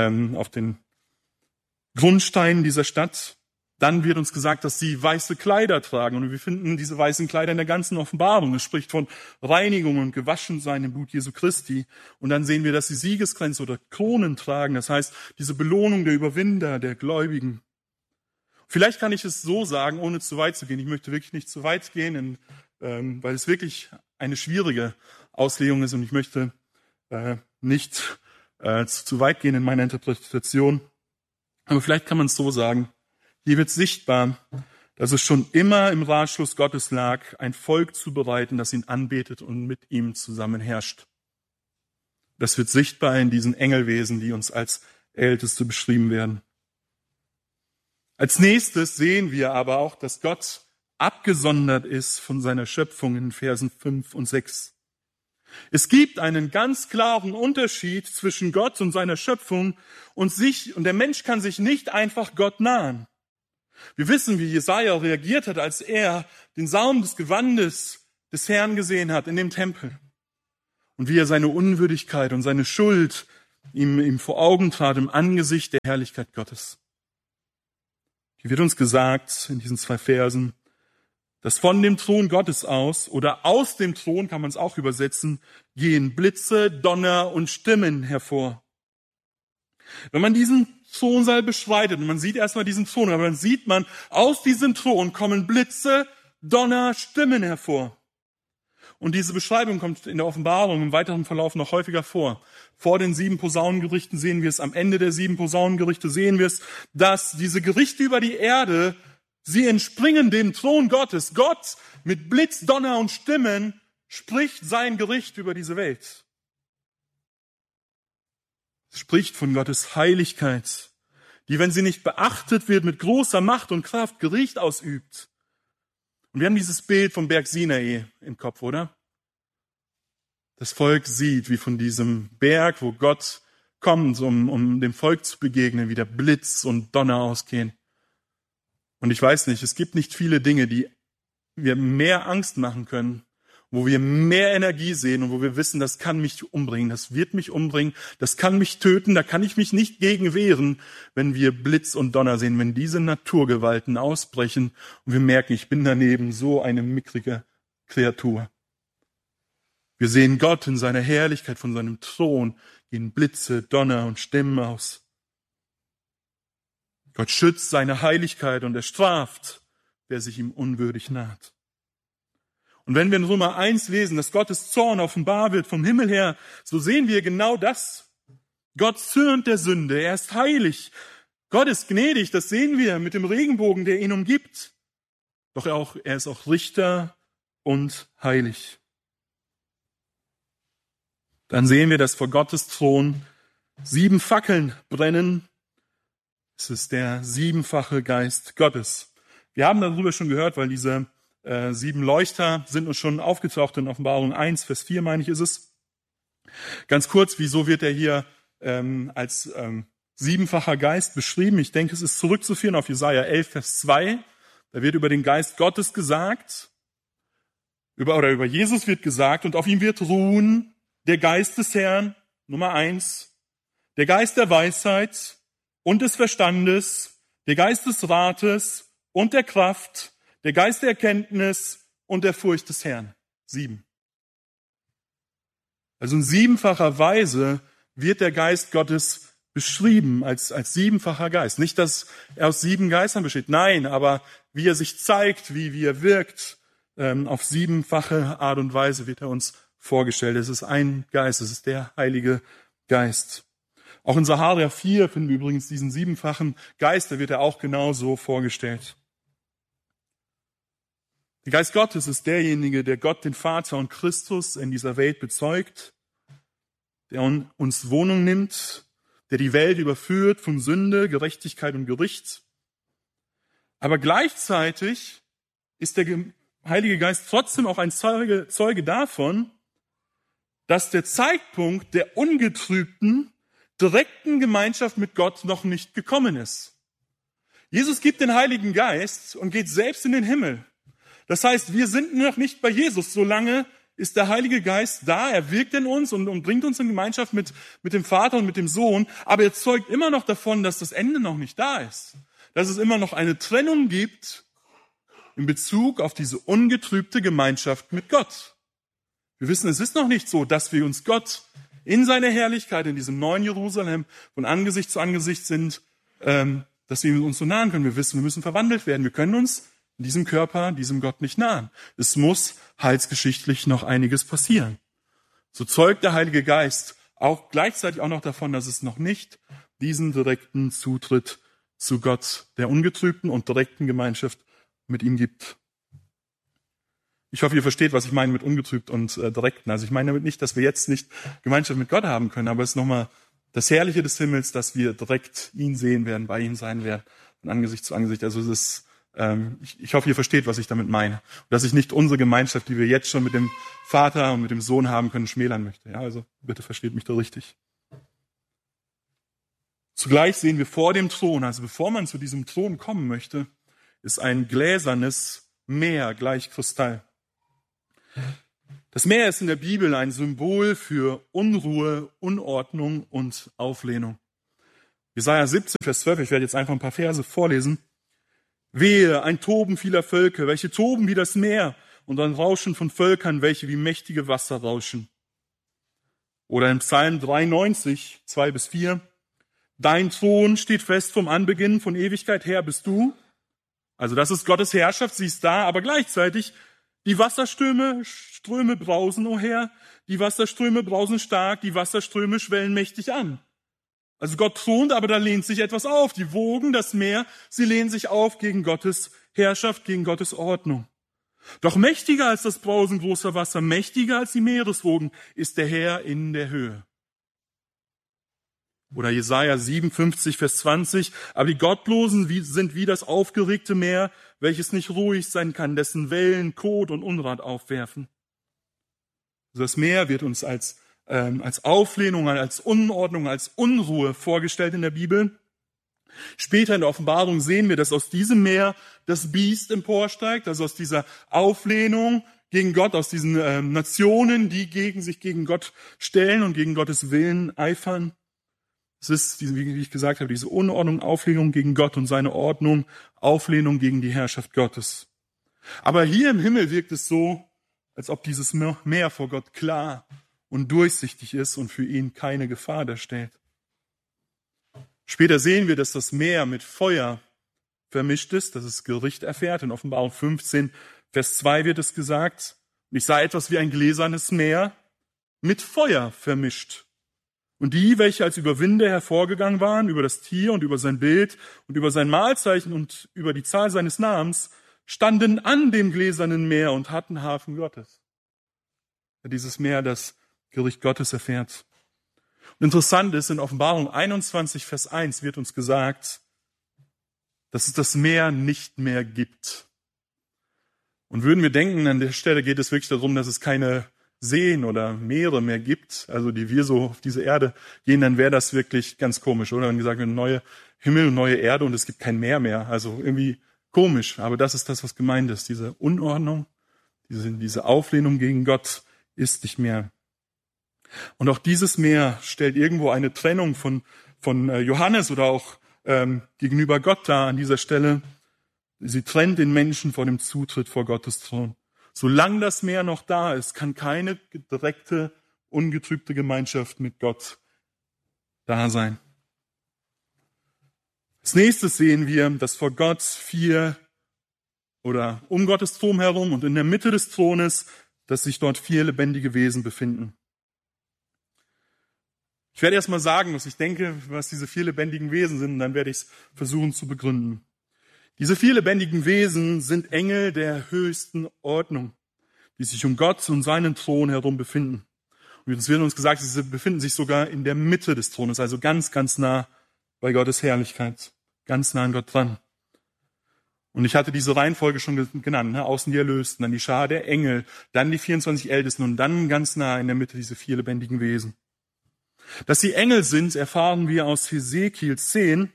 Grundsteinen dieser Stadt. Dann wird uns gesagt, dass sie weiße Kleider tragen. Und wir finden diese weißen Kleider in der ganzen Offenbarung. Es spricht von Reinigung und Gewaschensein im Blut Jesu Christi. Und dann sehen wir, dass sie Siegeskränze oder Kronen tragen. Das heißt, diese Belohnung der Überwinder, der Gläubigen. Vielleicht kann ich es so sagen, ohne zu weit zu gehen. Ich möchte wirklich nicht zu weit gehen, weil es wirklich eine schwierige Auslegung ist. Und ich möchte nicht zu weit gehen in meiner Interpretation. Aber vielleicht kann man es so sagen, hier wird sichtbar, dass es schon immer im Ratschluss Gottes lag, ein Volk zu bereiten, das ihn anbetet und mit ihm zusammen herrscht. Das wird sichtbar in diesen Engelwesen, die uns als Älteste beschrieben werden. Als nächstes sehen wir aber auch, dass Gott abgesondert ist von seiner Schöpfung in Versen 5 und 6. Es gibt einen ganz klaren Unterschied zwischen Gott und seiner Schöpfung und der Mensch kann sich nicht einfach Gott nahen. Wir wissen, wie Jesaja reagiert hat, als er den Saum des Gewandes des Herrn gesehen hat in dem Tempel. Und wie er seine Unwürdigkeit und seine Schuld ihm vor Augen trat im Angesicht der Herrlichkeit Gottes. Hier wird uns gesagt in diesen 2 Versen, dass von dem Thron Gottes aus oder aus dem Thron, kann man es auch übersetzen, gehen Blitze, Donner und Stimmen hervor. Wenn man diesen Thronsaal beschreitet und man sieht erstmal diesen Thron, aber dann sieht man, aus diesem Thron kommen Blitze, Donner, Stimmen hervor. Und diese Beschreibung kommt in der Offenbarung im weiteren Verlauf noch häufiger vor. Vor den 7 Posaunengerichten sehen wir es, am Ende der 7 Posaunengerichte sehen wir es, dass diese Gerichte über die Erde, sie entspringen dem Thron Gottes. Gott mit Blitz, Donner und Stimmen spricht sein Gericht über diese Welt. Es spricht von Gottes Heiligkeit, die, wenn sie nicht beachtet wird, mit großer Macht und Kraft Gericht ausübt. Und wir haben dieses Bild vom Berg Sinai im Kopf, oder? Das Volk sieht, wie von diesem Berg, wo Gott kommt, um dem Volk zu begegnen, wie der Blitz und Donner ausgehen. Und ich weiß nicht, es gibt nicht viele Dinge, die wir mehr Angst machen können, wo wir mehr Energie sehen und wo wir wissen, das kann mich umbringen, das wird mich umbringen, das kann mich töten, da kann ich mich nicht gegen wehren, wenn wir Blitz und Donner sehen, wenn diese Naturgewalten ausbrechen und wir merken, ich bin daneben so eine mickrige Kreatur. Wir sehen Gott in seiner Herrlichkeit, von seinem Thron gehen Blitze, Donner und Stimmen aus. Gott schützt seine Heiligkeit und er straft, wer sich ihm unwürdig naht. Und wenn wir in Römer 1 lesen, dass Gottes Zorn offenbar wird vom Himmel her, so sehen wir genau das. Gott zürnt der Sünde, er ist heilig. Gott ist gnädig, das sehen wir mit dem Regenbogen, der ihn umgibt. Doch er ist auch Richter und heilig. Dann sehen wir, dass vor Gottes Thron 7 Fackeln brennen. Es ist der 7-fache Geist Gottes. Wir haben darüber schon gehört, weil diese 7 Leuchter sind uns schon aufgetaucht in Offenbarung 1, Vers 4, meine ich, ist es. Ganz kurz, wieso wird er hier als 7-facher Geist beschrieben? Ich denke, es ist zurückzuführen auf Jesaja 11, Vers 2. Da wird über den Geist Gottes gesagt, über Jesus wird gesagt, und auf ihm wird ruhen der Geist des Herrn, Nummer 1, der Geist der Weisheit und des Verstandes, der Geist des Rates und der Kraft, der Geist der Erkenntnis und der Furcht des Herrn. 7. Also in 7-facher Weise wird der Geist Gottes beschrieben als 7-facher Geist. Nicht, dass er aus 7 Geistern besteht, nein, aber wie er sich zeigt, wie er wirkt, auf 7-fache Art und Weise wird er uns vorgestellt. Es ist ein Geist, es ist der Heilige Geist. Auch in Sacharja 4 finden wir übrigens diesen 7-fachen Geist, da wird er auch genauso vorgestellt. Der Geist Gottes ist derjenige, der Gott, den Vater und Christus in dieser Welt bezeugt, der uns Wohnung nimmt, der die Welt überführt von Sünde, Gerechtigkeit und Gericht. Aber gleichzeitig ist der Heilige Geist trotzdem auch ein Zeuge davon, dass der Zeitpunkt der ungetrübten, direkten Gemeinschaft mit Gott noch nicht gekommen ist. Jesus gibt den Heiligen Geist und geht selbst in den Himmel. Das heißt, wir sind noch nicht bei Jesus. Solange ist der Heilige Geist da, er wirkt in uns und bringt uns in Gemeinschaft mit dem Vater und mit dem Sohn, aber er zeugt immer noch davon, dass das Ende noch nicht da ist. Dass es immer noch eine Trennung gibt in Bezug auf diese ungetrübte Gemeinschaft mit Gott. Wir wissen, es ist noch nicht so, dass wir uns Gott in seiner Herrlichkeit, in diesem neuen Jerusalem, von Angesicht zu Angesicht sind, dass wir uns so nahen können. Wir wissen, wir müssen verwandelt werden. Wir können uns in diesem Körper, diesem Gott nicht nahen. Es muss heilsgeschichtlich noch einiges passieren. So zeugt der Heilige Geist auch gleichzeitig auch noch davon, dass es noch nicht diesen direkten Zutritt zu Gott, der ungetrübten und direkten Gemeinschaft mit ihm gibt. Ich hoffe, ihr versteht, was ich meine mit ungetrübt und direkten. Also ich meine damit nicht, dass wir jetzt nicht Gemeinschaft mit Gott haben können, aber es ist nochmal das Herrliche des Himmels, dass wir direkt ihn sehen werden, bei ihm sein werden, von Angesicht zu Angesicht. Also es ist, ich hoffe, ihr versteht, was ich damit meine. Und dass ich nicht unsere Gemeinschaft, die wir jetzt schon mit dem Vater und mit dem Sohn haben können, schmälern möchte. Ja, also bitte versteht mich da richtig. Zugleich sehen wir vor dem Thron, also bevor man zu diesem Thron kommen möchte, ist ein gläsernes Meer gleich Kristall. Das Meer ist in der Bibel ein Symbol für Unruhe, Unordnung und Auflehnung. Jesaja 17, Vers 12, ich werde jetzt einfach ein paar Verse vorlesen. Wehe, ein Toben vieler Völker, welche toben wie das Meer, und ein Rauschen von Völkern, welche wie mächtige Wasser rauschen. Oder im Psalm 93, 2-4, dein Thron steht fest vom Anbeginn, von Ewigkeit her bist du. Also das ist Gottes Herrschaft, sie ist da, aber gleichzeitig die Wasserströme brausen, o Herr, die Wasserströme brausen stark, die Wasserströme schwellen mächtig an. Also Gott thront, aber da lehnt sich etwas auf. Die Wogen, das Meer, sie lehnen sich auf gegen Gottes Herrschaft, gegen Gottes Ordnung. Doch mächtiger als das Brausen großer Wasser, mächtiger als die Meereswogen, ist der Herr in der Höhe. Oder Jesaja 57, Vers 20, aber die Gottlosen sind wie das aufgeregte Meer, welches nicht ruhig sein kann, dessen Wellen Kot und Unrat aufwerfen. Also das Meer wird uns als Auflehnung, als Unordnung, als Unruhe vorgestellt in der Bibel. Später in der Offenbarung sehen wir, dass aus diesem Meer das Biest emporsteigt, also aus dieser Auflehnung gegen Gott, aus diesen Nationen, die sich gegen Gott stellen und gegen Gottes Willen eifern. Es ist, wie ich gesagt habe, diese Unordnung, Auflehnung gegen Gott und seine Ordnung, Auflehnung gegen die Herrschaft Gottes. Aber hier im Himmel wirkt es so, als ob dieses Meer vor Gott klar und durchsichtig ist und für ihn keine Gefahr darstellt. Später sehen wir, dass das Meer mit Feuer vermischt ist, dass es Gericht erfährt. In Offenbarung 15, Vers 2 wird es gesagt, und ich sah etwas wie ein gläsernes Meer mit Feuer vermischt. Und die, welche als Überwinder hervorgegangen waren, über das Tier und über sein Bild und über sein Mahlzeichen und über die Zahl seines Namens, standen an dem gläsernen Meer und hatten Hafen Gottes. Dieses Meer, das Gericht Gottes erfährt. Und interessant ist, in Offenbarung 21, Vers 1 wird uns gesagt, dass es das Meer nicht mehr gibt. Und würden wir denken, an der Stelle geht es wirklich darum, dass es keine Seen oder Meere mehr gibt, also die wir so auf diese Erde gehen, dann wäre das wirklich ganz komisch, oder? Wenn gesagt wird, neue Himmel und neue Erde und es gibt kein Meer mehr. Also irgendwie komisch, aber das ist das, was gemeint ist. Diese Unordnung, diese Auflehnung gegen Gott ist nicht mehr. Und auch dieses Meer stellt irgendwo eine Trennung von Johannes oder auch gegenüber Gott dar an dieser Stelle. Sie trennt den Menschen vor dem Zutritt vor Gottes Thron. Solange das Meer noch da ist, kann keine direkte, ungetrübte Gemeinschaft mit Gott da sein. Als nächstes sehen wir, dass vor Gott um Gottes Thron herum und in der Mitte des Thrones, dass sich dort 4 lebendige Wesen befinden. Ich werde erst mal sagen, was ich denke, was diese 4 lebendigen Wesen sind, und dann werde ich es versuchen zu begründen. Diese 4 lebendigen Wesen sind Engel der höchsten Ordnung, die sich um Gott und seinen Thron herum befinden. Und es wird uns gesagt, sie befinden sich sogar in der Mitte des Thrones, also ganz, ganz nah bei Gottes Herrlichkeit, ganz nah an Gott dran. Und ich hatte diese Reihenfolge schon genannt, außen die Erlösten, dann die Schar der Engel, dann die 24 Ältesten und dann ganz nah in der Mitte diese 4 lebendigen Wesen. Dass sie Engel sind, erfahren wir aus Hesekiel 10.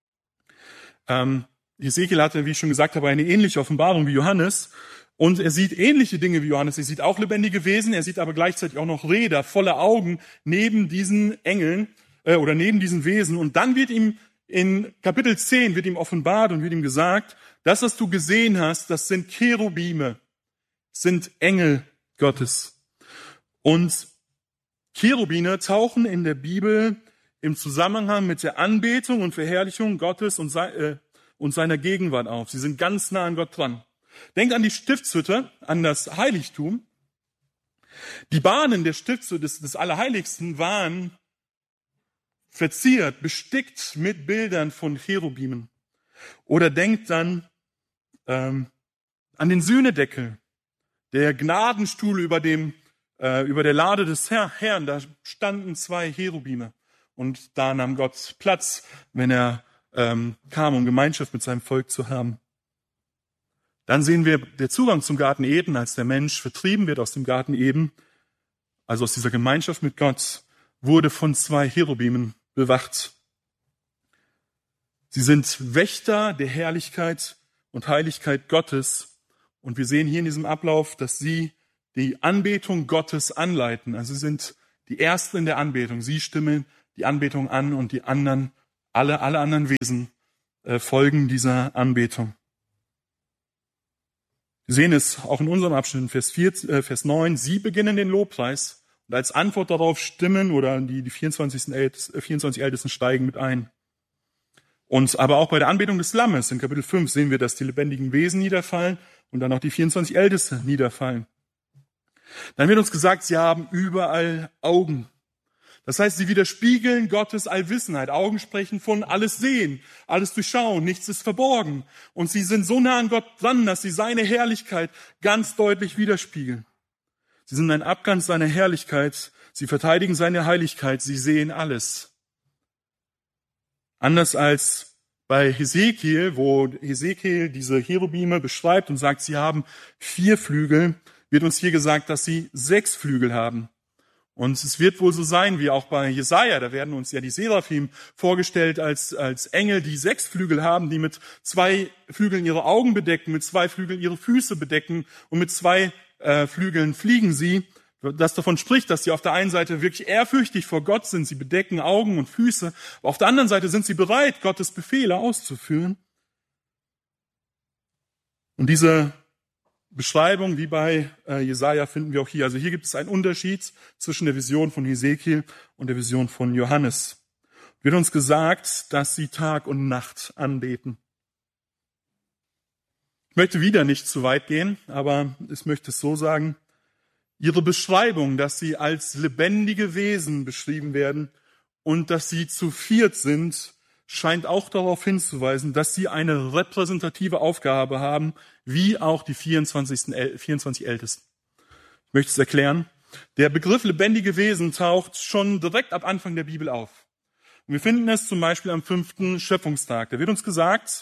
Hesekiel hatte, wie ich schon gesagt habe, eine ähnliche Offenbarung wie Johannes. Und er sieht ähnliche Dinge wie Johannes. Er sieht auch lebendige Wesen, er sieht aber gleichzeitig auch noch Räder voller Augen neben diesen Engeln oder neben diesen Wesen. Und dann wird ihm in Kapitel 10 wird ihm offenbart und wird ihm gesagt, das, was du gesehen hast, das sind Cherubime, sind Engel Gottes. Und Cherubine tauchen in der Bibel im Zusammenhang mit der Anbetung und Verherrlichung Gottes und seiner Gegenwart auf. Sie sind ganz nah an Gott dran. Denkt an die Stiftshütte, an das Heiligtum. Die Bahnen der Stiftshütte des Allerheiligsten waren verziert, bestickt mit Bildern von Cherubimen. Oder denkt dann an den Sühnedeckel, der Gnadenstuhl über der Lade des Herrn. Da standen 2 Cherubime. Und da nahm Gott Platz, wenn er kam, um Gemeinschaft mit seinem Volk zu haben. Dann sehen wir der Zugang zum Garten Eden, als der Mensch vertrieben wird aus dem Garten Eden, also aus dieser Gemeinschaft mit Gott, wurde von 2 Cherubimen bewacht. Sie sind Wächter der Herrlichkeit und Heiligkeit Gottes. Und wir sehen hier in diesem Ablauf, dass sie die Anbetung Gottes anleiten. Also sie sind die Ersten in der Anbetung. Sie stimmen die Anbetung an und die anderen, alle anderen Wesen folgen dieser Anbetung. Wir sehen es auch in unserem Abschnitt, Vers 9. Sie beginnen den Lobpreis und als Antwort darauf stimmen oder die 24 Ältesten steigen mit ein. Und aber auch bei der Anbetung des Lammes in Kapitel 5 sehen wir, dass die lebendigen Wesen niederfallen und dann auch die 24 Ältesten niederfallen. Dann wird uns gesagt, sie haben überall Augen. Das heißt, sie widerspiegeln Gottes Allwissenheit. Augen sprechen von alles sehen, alles durchschauen, nichts ist verborgen. Und sie sind so nah an Gott dran, dass sie seine Herrlichkeit ganz deutlich widerspiegeln. Sie sind ein Abglanz seiner Herrlichkeit, sie verteidigen seine Heiligkeit, sie sehen alles. Anders als bei Hesekiel, wo Hesekiel diese Cherubime beschreibt und sagt, sie haben 4 Flügel, wird uns hier gesagt, dass sie 6 Flügel haben. Und es wird wohl so sein, wie auch bei Jesaja, da werden uns ja die Seraphim vorgestellt als Engel, die 6 Flügel haben, die mit 2 Flügeln ihre Augen bedecken, mit 2 Flügeln ihre Füße bedecken und mit 2 Flügeln fliegen sie. Das davon spricht, dass sie auf der einen Seite wirklich ehrfürchtig vor Gott sind, sie bedecken Augen und Füße, aber auf der anderen Seite sind sie bereit, Gottes Befehle auszuführen. Und diese Beschreibung wie bei Jesaja finden wir auch hier. Also hier gibt es einen Unterschied zwischen der Vision von Hesekiel und der Vision von Johannes. Wird uns gesagt, dass sie Tag und Nacht anbeten. Ich möchte wieder nicht zu weit gehen, aber ich möchte es so sagen. Ihre Beschreibung, dass sie als lebendige Wesen beschrieben werden und dass sie zu viert sind, scheint auch darauf hinzuweisen, dass sie eine repräsentative Aufgabe haben, wie auch die 24 Ältesten. Ich möchte es erklären. Der Begriff lebendige Wesen taucht schon direkt ab Anfang der Bibel auf. Und wir finden es zum Beispiel am 5. Schöpfungstag. Da wird uns gesagt,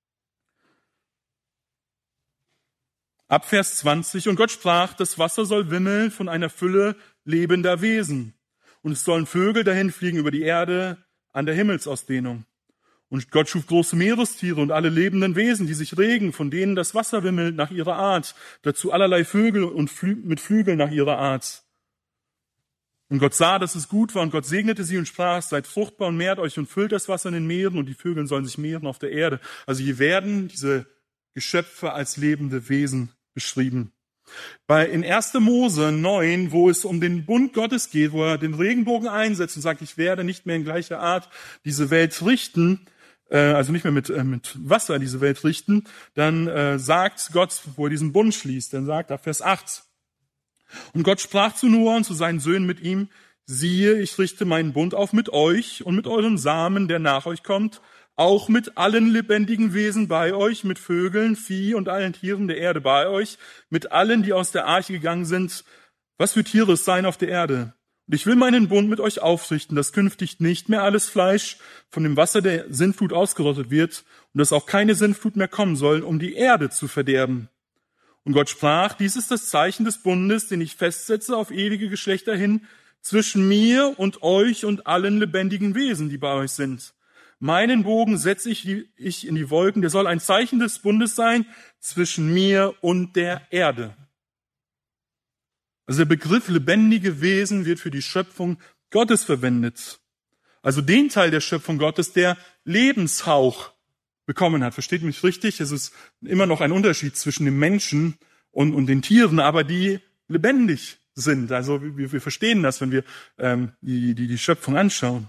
ab Vers 20, und Gott sprach, das Wasser soll wimmeln von einer Fülle lebender Wesen. Und es sollen Vögel dahin fliegen über die Erde an der Himmelsausdehnung. Und Gott schuf große Meerestiere und alle lebenden Wesen, die sich regen, von denen das Wasser wimmelt nach ihrer Art. Dazu allerlei Vögel und mit Flügeln nach ihrer Art. Und Gott sah, dass es gut war, und Gott segnete sie und sprach, seid fruchtbar und mehrt euch und füllt das Wasser in den Meeren, und die Vögel sollen sich mehren auf der Erde. Also hier werden diese Geschöpfe als lebende Wesen beschrieben. In 1. Mose 9, wo es um den Bund Gottes geht, wo er den Regenbogen einsetzt und sagt, ich werde nicht mehr in gleicher Art diese Welt richten, also nicht mehr mit Wasser diese Welt richten, dann sagt Gott, wo er diesen Bund schließt, dann sagt er, Vers 8, und Gott sprach zu Noah und zu seinen Söhnen mit ihm, siehe, ich richte meinen Bund auf mit euch und mit eurem Samen, der nach euch kommt, auch mit allen lebendigen Wesen bei euch, mit Vögeln, Vieh und allen Tieren der Erde bei euch, mit allen, die aus der Arche gegangen sind, was für Tiere es seien auf der Erde. Und ich will meinen Bund mit euch aufrichten, dass künftig nicht mehr alles Fleisch von dem Wasser der Sintflut ausgerottet wird und dass auch keine Sintflut mehr kommen soll, um die Erde zu verderben. Und Gott sprach, dies ist das Zeichen des Bundes, den ich festsetze auf ewige Geschlechter hin, zwischen mir und euch und allen lebendigen Wesen, die bei euch sind. Meinen Bogen setze ich in die Wolken, der soll ein Zeichen des Bundes sein zwischen mir und der Erde. Also der Begriff lebendige Wesen wird für die Schöpfung Gottes verwendet. Also den Teil der Schöpfung Gottes, der Lebenshauch bekommen hat. Versteht mich richtig? Es ist immer noch ein Unterschied zwischen dem Menschen und den Tieren, aber die lebendig sind. Also wir verstehen das, wenn wir die Schöpfung anschauen.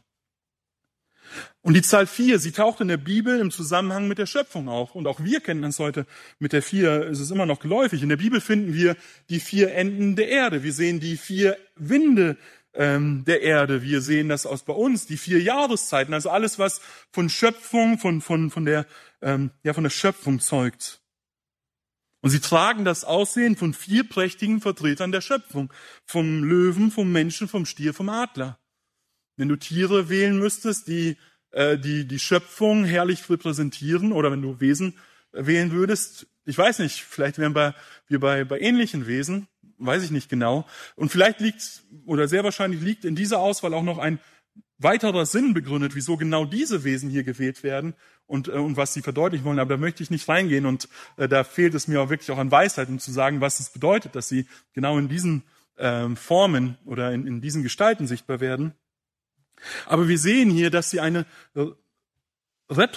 Und die Zahl 4, sie taucht in der Bibel im Zusammenhang mit der Schöpfung auf. Und auch wir kennen uns heute mit der 4, es ist immer noch geläufig. In der Bibel finden wir die 4 Enden der Erde. Wir sehen die 4 Winde der Erde. Wir sehen das bei uns, die 4 Jahreszeiten. Also alles, was von Schöpfung, von der Schöpfung zeugt. Und sie tragen das Aussehen von 4 prächtigen Vertretern der Schöpfung. Vom Löwen, vom Menschen, vom Stier, vom Adler. Wenn du Tiere wählen müsstest, die Schöpfung herrlich repräsentieren, oder wenn du Wesen wählen würdest, ich weiß nicht, vielleicht wären wir bei ähnlichen Wesen, weiß ich nicht genau. Und vielleicht sehr wahrscheinlich liegt in dieser Auswahl auch noch ein weiterer Sinn begründet, wieso genau diese Wesen hier gewählt werden und was sie verdeutlichen wollen. Aber da möchte ich nicht reingehen, und da fehlt es mir auch wirklich auch an Weisheit, um zu sagen, was es bedeutet, dass sie genau in diesen Formen oder in diesen Gestalten sichtbar werden. Aber wir sehen hier, dass sie eine